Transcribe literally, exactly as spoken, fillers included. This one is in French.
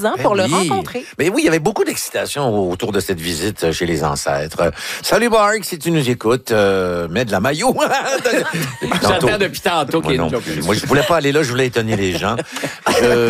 dix ans pour Ben le oui. rencontrer. Mais oui, il y avait beaucoup d'excitation autour de cette visite chez les ancêtres. Euh, Salut Marc, si tu nous écoutes, euh, mets de la maillot. Depuis tantôt. J'entends depuis tantôt Moi qu'il y a non une plus. Moi, je voulais pas aller là, je voulais étonner les gens. Je-